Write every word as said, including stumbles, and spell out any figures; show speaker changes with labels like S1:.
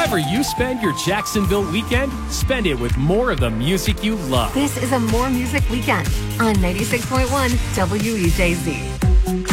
S1: However you spend your Jacksonville weekend, spend it with more of the music you love.
S2: This is a More Music Weekend on ninety-six point one W E J Z.